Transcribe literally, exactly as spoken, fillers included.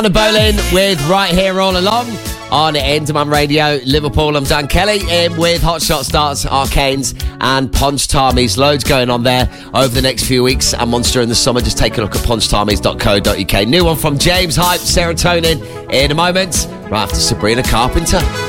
Bowling with Right Here All Along on Endemum Radio, Liverpool. I'm Dan Kelly in with Hot Shot Starts, Arcanes and Ponch Tamis. Loads going on there over the next few weeks and Monster in the summer. Just take a look at ponch tamis dot co dot uk. New one from James Hype, Serotonin in a moment, right after Sabrina Carpenter.